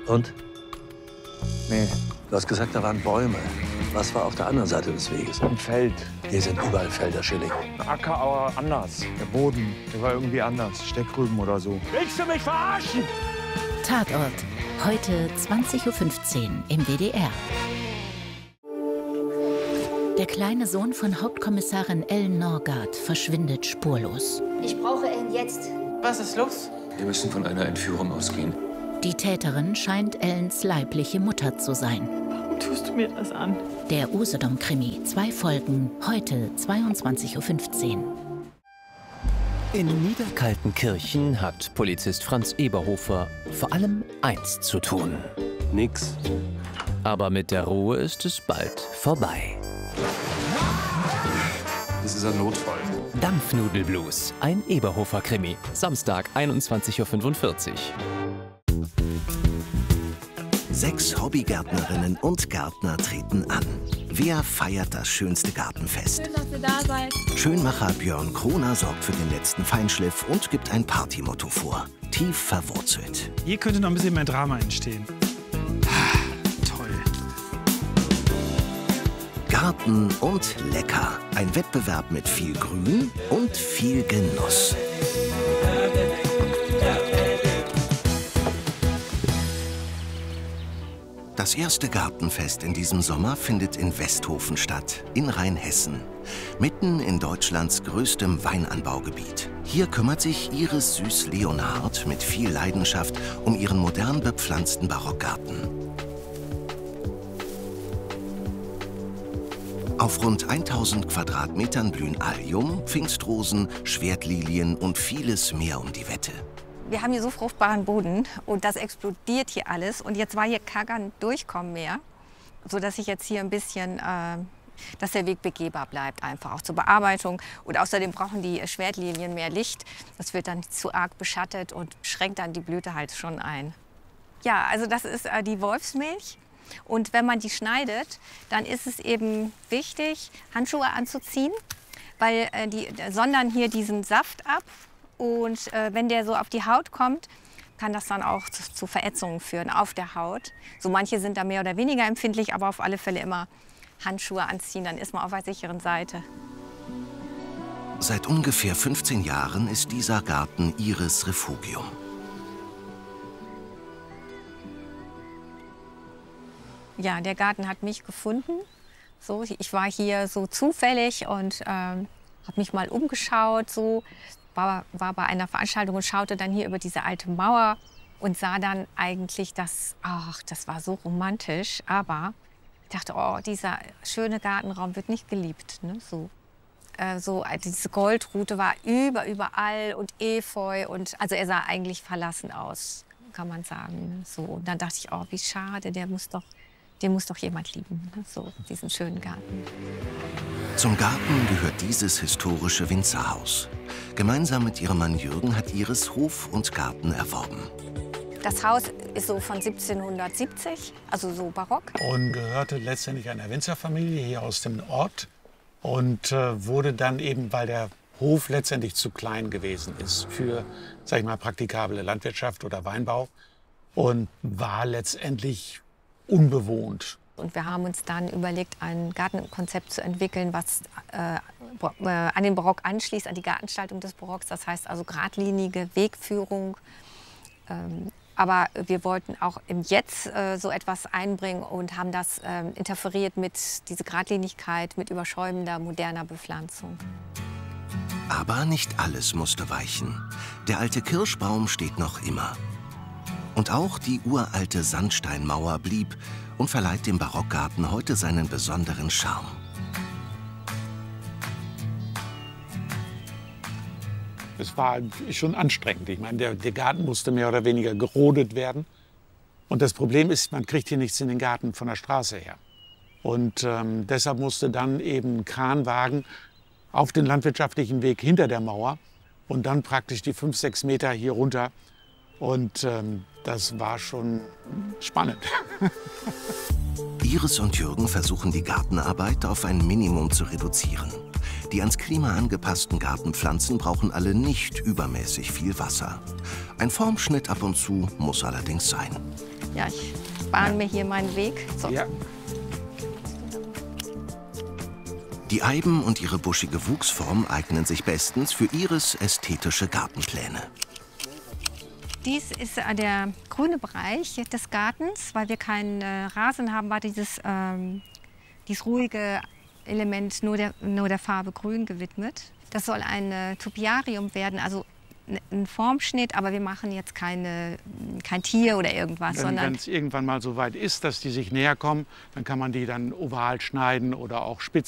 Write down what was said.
Und? Nee, Du hast gesagt, da waren Bäume. Was war auf der anderen Seite des Weges? ein Feld. Hier sind überall Felder, Schilling. Ein Acker, aber anders. Der Boden, der war irgendwie anders. Steckrüben oder so. Willst du mich verarschen? Tatort. Heute 20:15 Uhr im WDR. Der kleine Sohn von Hauptkommissarin Ellen Norgard verschwindet spurlos. Ich brauche Ellen jetzt. Was ist los? Wir müssen von einer Entführung ausgehen. Die Täterin scheint Ellens leibliche Mutter zu sein. Warum tust du mir das an? Der Usedom-Krimi, 2 Folgen, heute 22:15 Uhr. In Niederkaltenkirchen hat Polizist Franz Eberhofer vor allem eins zu tun. Nix. Aber mit der Ruhe ist es bald vorbei. Das ist ein Notfall. Dampfnudelblues, ein Eberhofer-Krimi. Samstag, 21:45 Uhr. 6 Hobbygärtnerinnen und Gärtner treten an. Wer feiert das schönste Gartenfest? Schön, dass ihr da seid. Schönmacher Björn Kroner sorgt für den letzten Feinschliff und gibt ein Partymotto vor. Tief verwurzelt. Hier könnte noch ein bisschen mehr Drama entstehen. Toll. Garten und lecker. Ein Wettbewerb mit viel Grün und viel Genuss. Das erste Gartenfest in diesem Sommer findet in Westhofen statt, in Rheinhessen. Mitten in Deutschlands größtem Weinanbaugebiet. Hier kümmert sich Iris Süß-Leonhard mit viel Leidenschaft um ihren modern bepflanzten Barockgarten. Auf rund 1000 Quadratmetern blühen Allium, Pfingstrosen, Schwertlilien und vieles mehr um die Wette. Wir haben hier so fruchtbaren Boden und das explodiert hier alles. Und jetzt war hier kein Durchkommen mehr, sodass ich jetzt hier ein bisschen, dass der Weg begehbar bleibt, einfach auch zur Bearbeitung. Und außerdem brauchen die Schwertlilien mehr Licht. Das wird dann zu arg beschattet und schränkt dann die Blüte halt schon ein. Ja, also das ist die Wolfsmilch. Und wenn man die schneidet, dann ist es eben wichtig, Handschuhe anzuziehen, weil die sondern hier diesen Saft ab. Und wenn der so auf die Haut kommt, kann das dann auch zu Verätzungen führen auf der Haut. So manche sind da mehr oder weniger empfindlich, aber auf alle Fälle immer Handschuhe anziehen, dann ist man auf der sicheren Seite. Seit ungefähr 15 Jahren ist dieser Garten Iris Refugium. Ja, der Garten hat mich gefunden. So, ich war hier so zufällig und habe mich mal umgeschaut. So. War bei einer Veranstaltung und schaute dann hier über diese alte Mauer und sah dann eigentlich, das war so romantisch. Aber ich dachte, oh, dieser schöne Gartenraum wird nicht geliebt. Ne? Diese Goldrute war überall und Efeu. Und, also er sah eigentlich verlassen aus, kann man sagen. Ne? So, und dann dachte ich, oh, wie schade, den muss doch jemand lieben, ne? So, diesen schönen Garten. Zum Garten gehört dieses historische Winzerhaus. Gemeinsam mit ihrem Mann Jürgen hat Iris Hof und Garten erworben. Das Haus ist so von 1770, also so barock. Und gehörte letztendlich einer Winzerfamilie hier aus dem Ort. Und wurde dann eben, weil der Hof letztendlich zu klein gewesen ist für, sag ich mal, praktikable Landwirtschaft oder Weinbau. Und war letztendlich unbewohnt. Und wir haben uns dann überlegt, ein Gartenkonzept zu entwickeln, was an den Barock anschließt, an die Gartengestaltung des Barocks. Das heißt also geradlinige Wegführung. Aber wir wollten auch im Jetzt so etwas einbringen und haben das interferiert mit dieser Geradlinigkeit, mit überschäumender, moderner Bepflanzung. Aber nicht alles musste weichen. Der alte Kirschbaum steht noch immer. Und auch die uralte Sandsteinmauer blieb und verleiht dem Barockgarten heute seinen besonderen Charme. Es war schon anstrengend. Ich meine, der Garten musste mehr oder weniger gerodet werden. Und das Problem ist, man kriegt hier nichts in den Garten von der Straße her. Und deshalb musste dann eben ein Kranwagen auf den landwirtschaftlichen Weg hinter der Mauer und dann praktisch die 5, 6 Meter hier runter. Und das war schon spannend. Iris und Jürgen versuchen die Gartenarbeit auf ein Minimum zu reduzieren. Die ans Klima angepassten Gartenpflanzen brauchen alle nicht übermäßig viel Wasser. Ein Formschnitt ab und zu muss allerdings sein. Ja, ich bahne mir hier meinen Weg. So. Ja. Die Eiben und ihre buschige Wuchsform eignen sich bestens für Iris' ästhetische Gartenpläne. Dies ist der grüne Bereich des Gartens, weil wir keinen Rasen haben, war dieses ruhige Element nur der Farbe Grün gewidmet. Das soll ein Topiarium werden, also ein Formschnitt, aber wir machen jetzt kein Tier oder irgendwas. Wenn es irgendwann mal so weit ist, dass die sich näher kommen, dann kann man die dann oval schneiden oder auch spitz